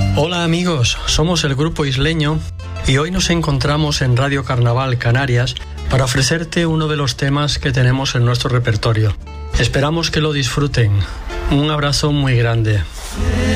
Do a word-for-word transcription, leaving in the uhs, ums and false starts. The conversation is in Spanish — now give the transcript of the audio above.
Hola amigos, somos el Grupo Isleño y hoy nos encontramos en Radio Carnaval Canarias para ofrecerte uno de los temas que tenemos en nuestro repertorio. Esperamos que lo disfruten. Un abrazo muy grande.